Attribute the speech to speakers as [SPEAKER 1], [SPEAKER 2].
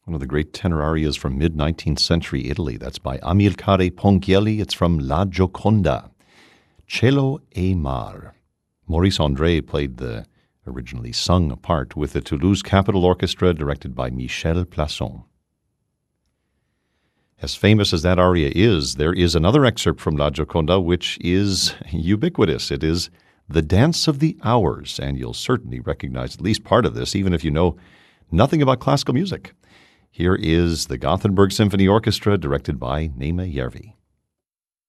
[SPEAKER 1] One of the great tenor arias from mid-19th century Italy. That's by Amilcare Ponchielli. It's from La Gioconda. Cielo e Mar. Maurice André played the originally sung part with the Toulouse Capitol Orchestra, directed by Michel Plasson. As famous as that aria is, there is another excerpt from La Gioconda which is ubiquitous. It is The Dance of the Hours, and you'll certainly recognize at least part of this, even if you know nothing about classical music. Here is the Gothenburg Symphony Orchestra, directed by Nema Järvi.